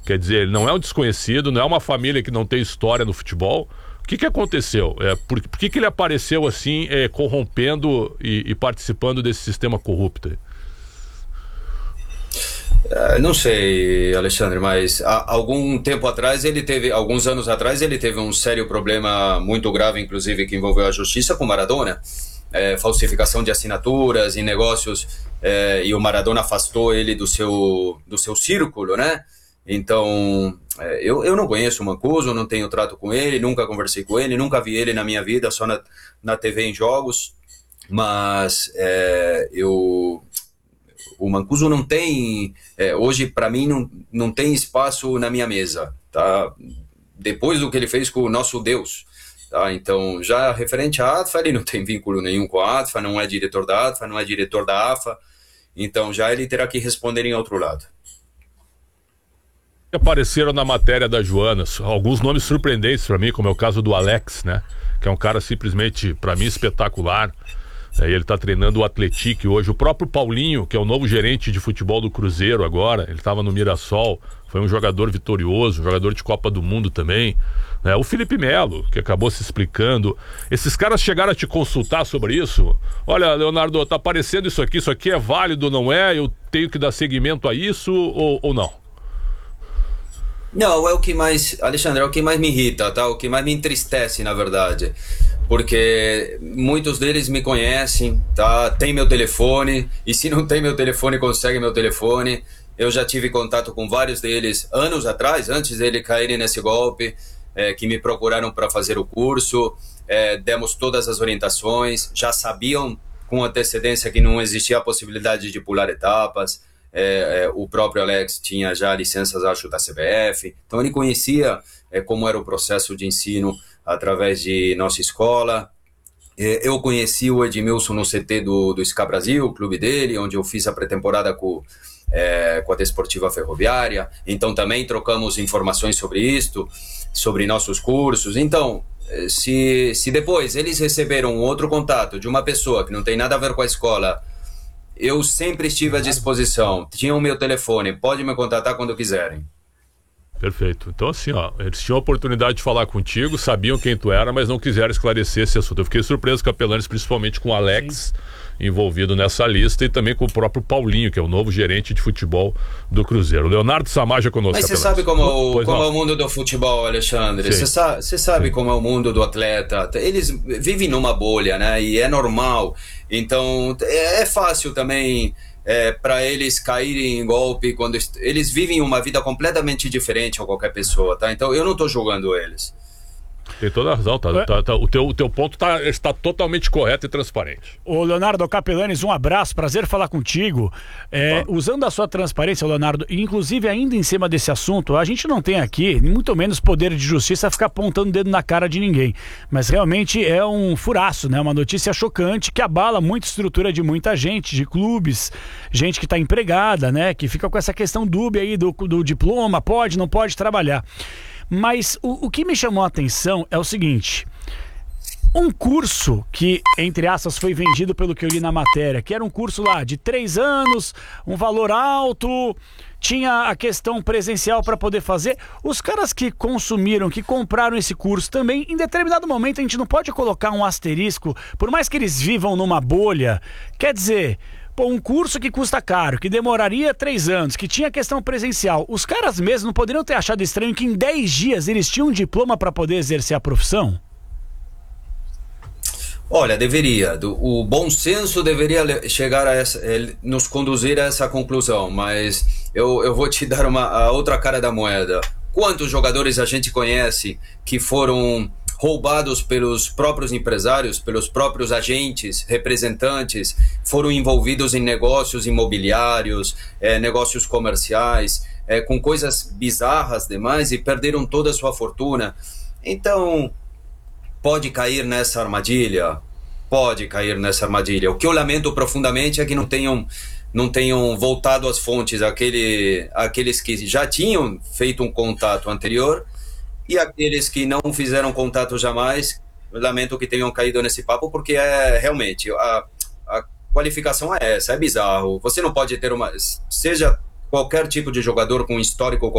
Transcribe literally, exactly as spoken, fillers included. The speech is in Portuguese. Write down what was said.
Quer dizer, ele não é um desconhecido, não é uma família que não tem história no futebol. O que que aconteceu? É, por, por que que ele apareceu assim, é, corrompendo e, e participando desse sistema corrupto? Uh, não sei, Alexandre, mas há algum tempo atrás ele teve, alguns anos atrás ele teve um sério problema muito grave, inclusive que envolveu a justiça com Maradona, é, falsificação de assinaturas em negócios, é, e o Maradona afastou ele do seu, do seu círculo, né? Então, é, eu, eu não conheço o Mancuso, não tenho trato com ele, nunca conversei com ele, nunca vi ele na minha vida, só na, na T V em jogos, mas é, eu... O Mancuso não tem, é, hoje para mim não, não tem espaço na minha mesa, tá? Depois do que ele fez com o nosso Deus, tá? Então, já referente à A T F A, ele não tem vínculo nenhum com a A T F A, não é diretor da A T F A, não é diretor da A F A, então já ele terá que responder em outro lado. Apareceram na matéria da Joana alguns nomes surpreendentes para mim, como é o caso do Alex, né? Que é um cara simplesmente, para mim, espetacular. É, ele está treinando o Atlético hoje. O próprio Paulinho, que é o novo gerente de futebol do Cruzeiro agora, ele estava no Mirassol, foi um jogador vitorioso, um jogador de Copa do Mundo também. É, o Felipe Melo, que acabou se explicando. Esses caras chegaram a te consultar sobre isso? Olha, Leonardo, tá aparecendo isso aqui, isso aqui é válido ou não é? Eu tenho que dar seguimento a isso ou, ou não? Não, é o que mais, Alexandre, é o que mais me irrita, tá? O que mais me entristece, na verdade. Porque muitos deles me conhecem, tá? Tem meu telefone, e se não tem meu telefone, consegue meu telefone. Eu já tive contato com vários deles anos atrás, antes dele caírem nesse golpe, é, que me procuraram para fazer o curso, é, demos todas as orientações, já sabiam com antecedência que não existia a possibilidade de pular etapas. É, é, o próprio Alex tinha já licenças, acho, da C B F, então ele conhecia é, como era o processo de ensino através de nossa escola. É, eu conheci o Edmilson no C T do, do S C A Brasil, o clube dele, onde eu fiz a pré-temporada com, é, com a Desportiva Ferroviária, então também trocamos informações sobre isto, sobre nossos cursos. Então, se, se depois eles receberam outro contato de uma pessoa que não tem nada a ver com a escola, eu sempre estive à disposição. Tinham o meu telefone, pode me contatar quando quiserem. Perfeito. Então assim, ó, eles tinham a oportunidade de falar contigo, sabiam quem tu era, mas não quiseram esclarecer esse assunto. Eu fiquei surpreso, Capelanes, principalmente com o Alex, sim, envolvido nessa lista, e também com o próprio Paulinho, que é o novo gerente de futebol do Cruzeiro. Leonardo Samaja conosco. Mas você sabe como, o, como é o mundo do futebol, Alexandre. Você sa sabe sim. como é o mundo do atleta. Eles vivem numa bolha, né? E é normal. Então, é, é fácil também é, para eles caírem em golpe quando eles vivem uma vida completamente diferente a qualquer pessoa, tá? Então, eu não estou julgando eles. Tem toda a razão, tá, tá, tá, o, teu, o teu ponto tá, está totalmente correto e transparente. Ô Leonardo Capelanes, um abraço, prazer falar contigo. É, usando a sua transparência, Leonardo, e inclusive ainda em cima desse assunto, a gente não tem aqui, muito menos poder de justiça, ficar apontando o dedo na cara de ninguém. Mas realmente é um furaço, né? Uma notícia chocante que abala muito a estrutura de muita gente, de clubes, gente que está empregada, né? Que fica com essa questão dúbia aí do, do diploma, pode, não pode trabalhar. Mas o, o que me chamou a atenção é o seguinte: um curso que, entre aspas, foi vendido pelo que eu li na matéria, que era um curso lá de três anos, um valor alto, tinha a questão presencial para poder fazer. Os caras que consumiram, que compraram esse curso também, em determinado momento a gente não pode colocar um asterisco, por mais que eles vivam numa bolha, quer dizer... Pô, um curso que custa caro, que demoraria três anos, que tinha questão presencial, os caras mesmos não poderiam ter achado estranho que em dez dias eles tinham um diploma para poder exercer a profissão? Olha, deveria. O bom senso deveria chegar a essa, nos conduzir a essa conclusão, mas eu, eu vou te dar uma, a outra cara da moeda. Quantos jogadores a gente conhece que foram roubados pelos próprios empresários, pelos próprios agentes, representantes, foram envolvidos em negócios imobiliários, é, negócios comerciais, é, com coisas bizarras demais e perderam toda a sua fortuna. Então, pode cair nessa armadilha? Pode cair nessa armadilha. O que eu lamento profundamente é que não tenham, não tenham voltado às fontes, aquele, aqueles que já tinham feito um contato anterior. E aqueles que não fizeram contato jamais, lamento que tenham caído nesse papo, porque é realmente, a, a qualificação é essa, é bizarro. Você não pode ter uma, seja qualquer tipo de jogador com histórico